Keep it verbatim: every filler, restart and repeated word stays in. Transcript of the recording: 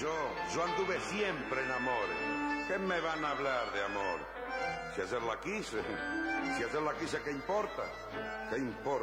yo, yo anduve siempre en amores. ¿Qué me van a hablar de amor? Si hacerla quise, si hacerla quise, ¿qué importa? ¿Qué importa?